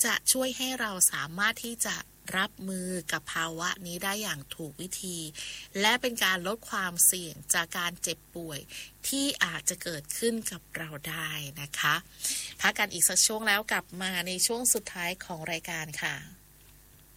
จะช่วยให้เราสามารถที่จะรับมือกับภาวะนี้ได้อย่างถูกวิธีและเป็นการลดความเสี่ยงจากการเจ็บป่วยที่อาจจะเกิดขึ้นกับเราได้นะคะพักกันอีกสักช่วงแล้วกลับมาในช่วงสุดท้ายของรายการค่ะ